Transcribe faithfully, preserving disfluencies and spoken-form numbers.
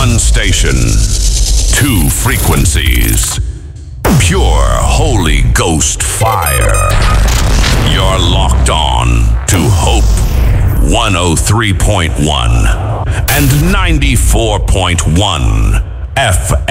One station. Two frequencies. Pure Holy Ghost fire. You're locked on to Hope one oh three point one and ninety-four point one F M.